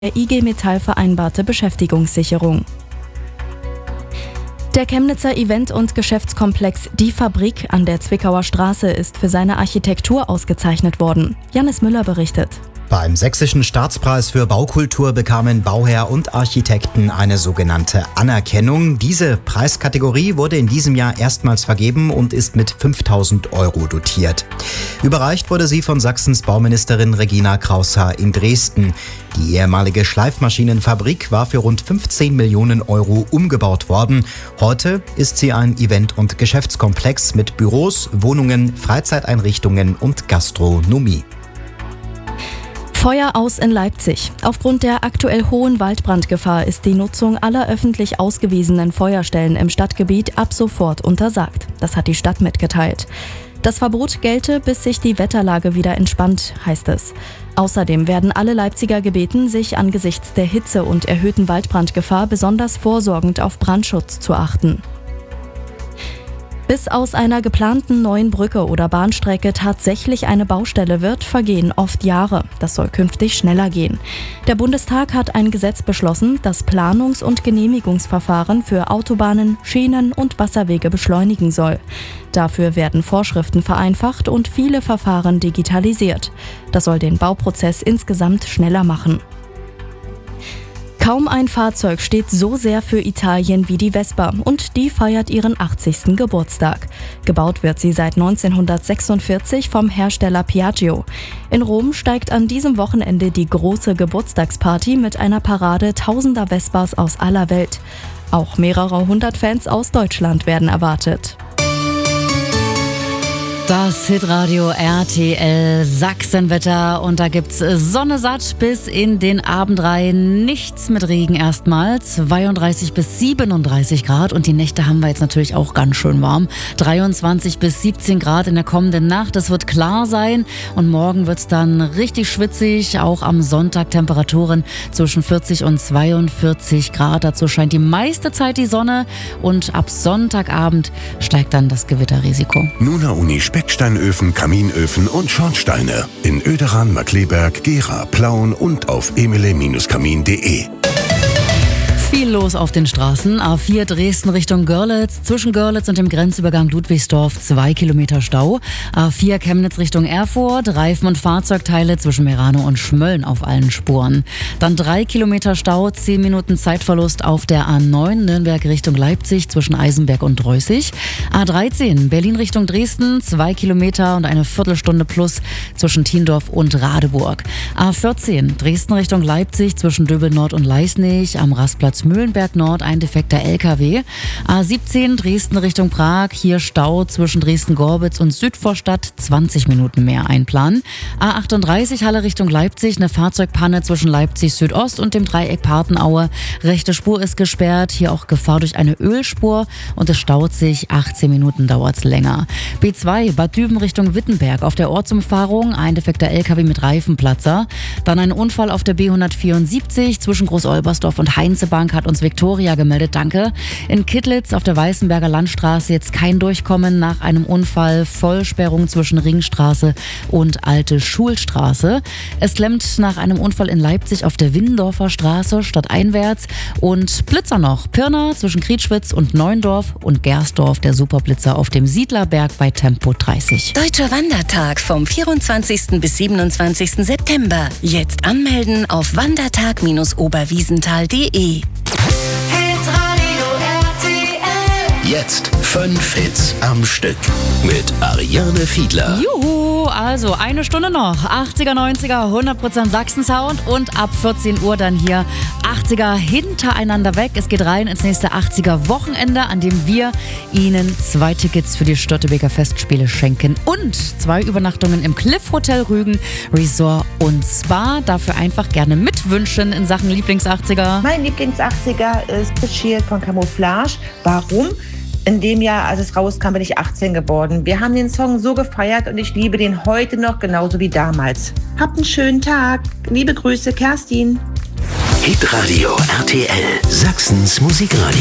der IG Metall vereinbarte Beschäftigungssicherung. Der Chemnitzer Event- und Geschäftskomplex Die Fabrik an der Zwickauer Straße ist für seine Architektur ausgezeichnet worden. Janis Müller berichtet. Beim Sächsischen Staatspreis für Baukultur bekamen Bauherr und Architekten eine sogenannte Anerkennung. Diese Preiskategorie wurde in diesem Jahr erstmals vergeben und ist mit 5.000 € dotiert. Überreicht wurde sie von Sachsens Bauministerin Regina Kraushaar in Dresden. Die ehemalige Schleifmaschinenfabrik war für rund 15 Millionen € umgebaut worden. Heute ist sie ein Event- und Geschäftskomplex mit Büros, Wohnungen, Freizeiteinrichtungen und Gastronomie. Feuer aus in Leipzig. Aufgrund der aktuell hohen Waldbrandgefahr ist die Nutzung aller öffentlich ausgewiesenen Feuerstellen im Stadtgebiet ab sofort untersagt. Das hat die Stadt mitgeteilt. Das Verbot gelte, bis sich die Wetterlage wieder entspannt, heißt es. Außerdem werden alle Leipziger gebeten, sich angesichts der Hitze und erhöhten Waldbrandgefahr besonders vorsorgend auf Brandschutz zu achten. Bis aus einer geplanten neuen Brücke oder Bahnstrecke tatsächlich eine Baustelle wird, vergehen oft Jahre. Das soll künftig schneller gehen. Der Bundestag hat ein Gesetz beschlossen, das Planungs- und Genehmigungsverfahren für Autobahnen, Schienen und Wasserwege beschleunigen soll. Dafür werden Vorschriften vereinfacht und viele Verfahren digitalisiert. Das soll den Bauprozess insgesamt schneller machen. Kaum ein Fahrzeug steht so sehr für Italien wie die Vespa und die feiert ihren 80. Geburtstag. Gebaut wird sie seit 1946 vom Hersteller Piaggio. In Rom steigt an diesem Wochenende die große Geburtstagsparty mit einer Parade tausender Vespas aus aller Welt. Auch mehrere hundert Fans aus Deutschland werden erwartet. Das Hitradio RTL Sachsenwetter und da gibt's Sonne satt bis in den Abend rein. Nichts mit Regen erstmal. 32 bis 37 Grad und die Nächte haben wir jetzt natürlich auch ganz schön warm. 23 bis 17 Grad in der kommenden Nacht. Es wird klar sein und morgen wird's dann richtig schwitzig. Auch am Sonntag Temperaturen zwischen 40 und 42 Grad. Dazu scheint die meiste Zeit die Sonne und ab Sonntagabend steigt dann das Gewitterrisiko. Nuna Uni Specksteinöfen, Kaminöfen und Schornsteine in Oederan, Markkleeberg, Gera, Plauen und auf emele-kamin.de. Viel los auf den Straßen. A4 Dresden Richtung Görlitz. Zwischen Görlitz und dem Grenzübergang Ludwigsdorf 2 Kilometer Stau. A4 Chemnitz Richtung Erfurt. Reifen- und Fahrzeugteile zwischen Merano und Schmölln auf allen Spuren. Dann 3 Kilometer Stau, 10 Minuten Zeitverlust auf der A9 Nürnberg Richtung Leipzig zwischen Eisenberg und Dreußig. A13 Berlin Richtung Dresden. 2 Kilometer und eine Viertelstunde plus zwischen Tiendorf und Radeburg. A14 Dresden Richtung Leipzig zwischen Döbel Nord und Leisnig. Am Rastplatz Mühlenberg Nord ein defekter LKW. A17 Dresden Richtung Prag, hier Stau zwischen Dresden-Gorbitz und Südvorstadt, 20 Minuten mehr einplanen. A38 Halle Richtung Leipzig, eine Fahrzeugpanne zwischen Leipzig Südost und dem Dreieck Partenaue. Rechte Spur ist gesperrt, hier auch Gefahr durch eine Ölspur und es staut sich, 18 Minuten dauert's länger. B2 Bad Düben Richtung Wittenberg, auf der Ortsumfahrung ein defekter LKW mit Reifenplatzer. Dann ein Unfall auf der B174 zwischen Groß-Olbersdorf und Heinzebank hat uns Viktoria gemeldet, danke. In Kittlitz auf der Weißenberger Landstraße jetzt kein Durchkommen nach einem Unfall. Vollsperrung zwischen Ringstraße und Alte Schulstraße. Es klemmt nach einem Unfall in Leipzig auf der Windendorfer Straße stadteinwärts. Und Blitzer noch. Pirna zwischen Krietschwitz und Neuendorf und Gersdorf der Superblitzer auf dem Siedlerberg bei Tempo 30. Deutscher Wandertag vom 24. bis 27. September. Jetzt anmelden auf wandertag-oberwiesenthal.de. Jetzt 5 Hits am Stück mit Ariane Fiedler. Juhu, also eine Stunde noch. 80er, 90er, 100% Sachsen-Sound und ab 14 Uhr dann hier 80er hintereinander weg. Es geht rein ins nächste 80er-Wochenende, an dem wir Ihnen 2 Tickets für die Störtebeker Festspiele schenken und 2 Übernachtungen im Cliff Hotel Rügen, Resort und Spa. Dafür einfach gerne mitwünschen in Sachen Lieblings-80er. Mein Lieblings-80er ist Bashir von Camouflage. Warum? In dem Jahr, als es rauskam, bin ich 18 geworden. Wir haben den Song so gefeiert und ich liebe den heute noch genauso wie damals. Habt einen schönen Tag. Liebe Grüße, Kerstin. Hitradio RTL, Sachsens Musikradio.